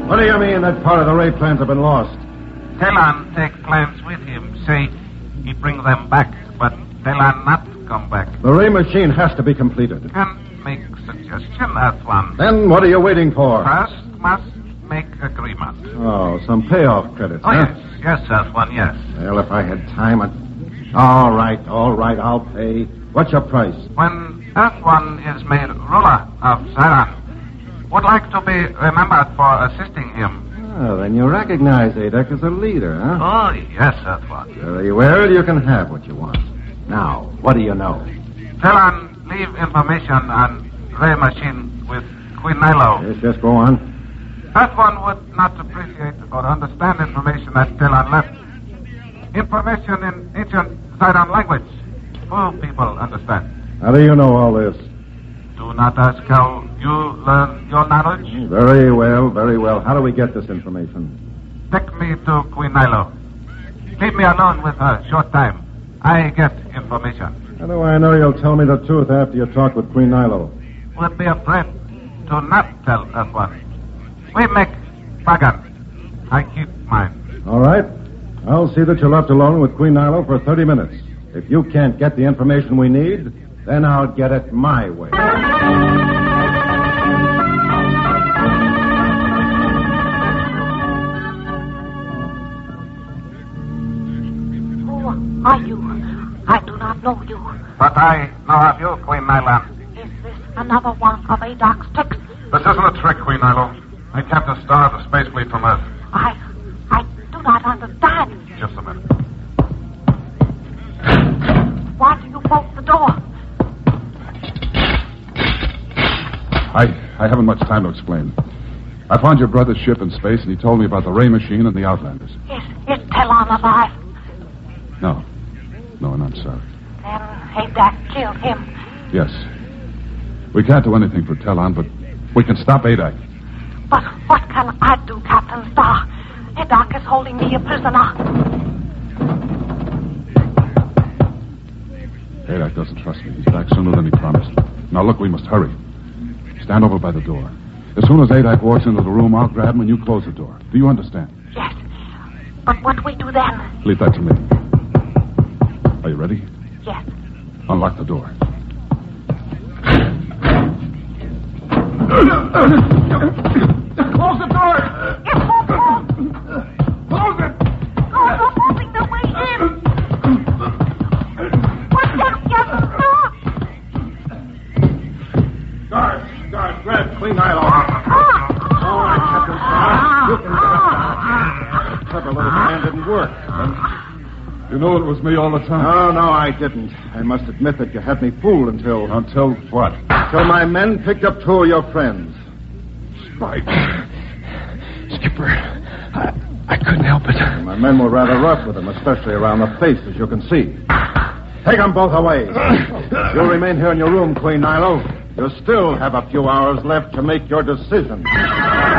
What do you mean that part of the ray plans have been lost? Telan take plans with him. Say he bring them back, but Telan not come back. The ray machine has to be completed. Can make suggestion, Aswan. Then what are you waiting for? First must make agreement. Oh, some payoff credits, Oh, huh? yes, Aswan, yes. Well, if I had time, All right, I'll pay. What's your price? When Aswan is made ruler of Zion, would like to be remembered for assisting him. Oh, then you recognize Adek as a leader, huh? Oh, yes, Aswan. Very well, you can have what you want. Now, what do you know? Telan leave information on ray machine with Queen Nilo. Yes, go on. Aswan would not appreciate or understand information that Telan left. Information in ancient Zidon language. Few people understand. How do you know all this? Do not ask how you learn your knowledge. Very well. How do we get this information? Take me to Queen Nilo. Leave me alone with her short time. I get information. How do I know you'll tell me the truth after you talk with Queen Nilo? Would be afraid to not tell Aswan. We make bargain. I keep mine. All right. I'll see that you're left alone with Queen Nilo for 30 minutes. If you can't get the information we need, then I'll get it my way. Who are you? I do not know you. But I know of you, Queen Nilo. Is this another one of Adok's tricks? This isn't a trick, Queen Nilo. I kept a star of the space fleet from Earth. I do not understand. Just a minute. Why do you bolt the door? I haven't much time to explain. I found your brother's ship in space, and he told me about the ray machine and the Outlanders. Is Telan alive? No, I'm sorry. Then Adok killed him. Yes. We can't do anything for Telan, but we can stop Adok. But what can I do, Captain Starr? Adok is holding me a prisoner. Adok doesn't trust me. He's back sooner than he promised. Now, look, we must hurry. Stand over by the door. As soon as Adok walks into the room, I'll grab him and you close the door. Do you understand? Yes. But what we do then? Leave that to me. Are you ready? Yes. Unlock the door. Close the door! It's open! Close it! Oh, they're forcing their way in! What's that? Yes, Guard, grab Queen Nilo. All right, Captain Starr. You can get us out. The clever little plan didn't work. You know it was me all the time. No, I didn't. I must admit that you had me fooled until... Until what? Until my men picked up two of your friends. Spike. Skipper, I couldn't help it. My men were rather rough with them, especially around the face, as you can see. Take them both away. You'll remain here in your room, Queen Nilo. You still have a few hours left to make your decision.